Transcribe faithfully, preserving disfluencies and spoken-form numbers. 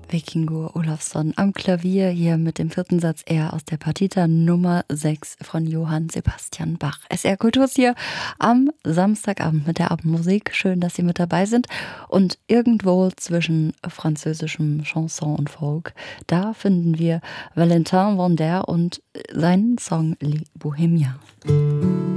Vikingur Olafsson am Klavier, hier mit dem vierten Satz eher aus der Partita Nummer sechs von Johann Sebastian Bach. S R Kultur ist hier am Samstagabend mit der Abendmusik. Schön, dass Sie mit dabei sind. Und irgendwo zwischen französischem Chanson und Folk, da finden wir Valentin Vander und seinen Song Les Bohémiens.